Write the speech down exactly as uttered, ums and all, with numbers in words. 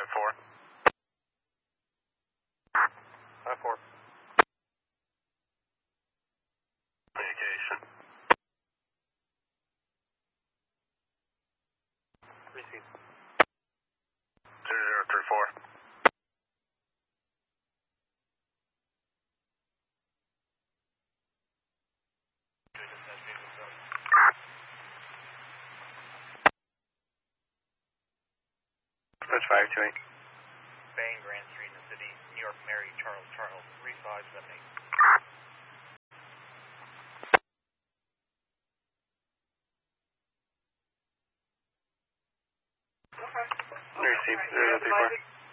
five four. five four. Communication. Receive. zero zero three four. That's five two eight. Bang, Grand Street in the city, New York, Mary, Charles, Charles, three five seven eight. Receive zero zero three four.